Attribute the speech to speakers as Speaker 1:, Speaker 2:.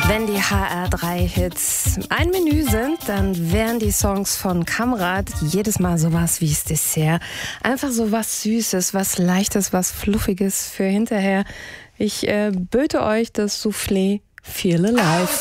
Speaker 1: Wenn die HR3-Hits ein Menü sind, dann wären die Songs von Kamrat jedes Mal sowas wie das Dessert. Einfach so was Süßes, was Leichtes, was Fluffiges für hinterher. Ich böte euch das Soufflé Feel Alive.